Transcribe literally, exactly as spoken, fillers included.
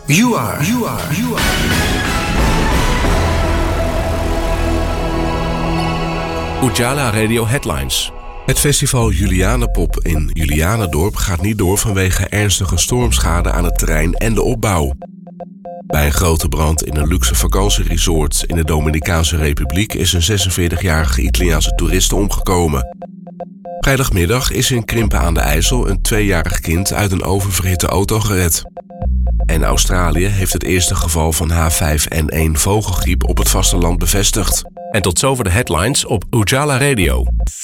You are, you are, you are. Ujala Radio Headlines. Het festival Julianenpop in Julianendorp gaat niet door vanwege ernstige stormschade aan het terrein en de opbouw. Bij een grote brand in een luxe vakantieresort in de Dominicaanse Republiek is een zesenveertigjarige Italiaanse toeriste omgekomen. Vrijdagmiddag is in Krimpen aan de IJssel een tweejarig kind uit een oververhitte auto gered. En Australië heeft het eerste geval van H vijf N één vogelgriep op het vasteland bevestigd. En tot zover de headlines op Ujala Radio.